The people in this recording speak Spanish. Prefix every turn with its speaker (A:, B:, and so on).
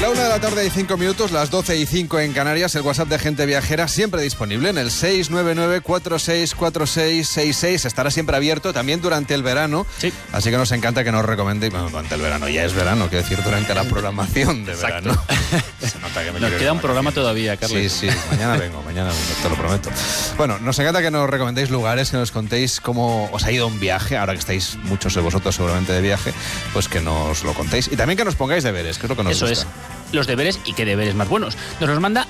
A: La 1:05 PM, las 12:05 en Canarias. El WhatsApp de Gente Viajera siempre disponible en el 699-464666. Estará siempre abierto también durante el verano.
B: Sí.
A: Así que nos encanta que nos recomendéis. Bueno, durante el verano, ya es verano, quiero decir, durante la programación de
B: Exacto.
A: verano. Se nota que me
B: Nos
A: quiero
B: queda un
A: ir
B: programa
A: vacaciones.
B: todavía, Carles.
A: Sí, mañana vengo, te lo prometo. Bueno, nos encanta que nos recomendéis lugares, que nos contéis cómo os ha ido un viaje, ahora que estáis muchos de vosotros seguramente de viaje, pues que nos lo contéis. Y también que nos pongáis deberes, que es lo que nos
B: Eso
A: gusta.
B: es. Los deberes y qué deberes más buenos. Nos los manda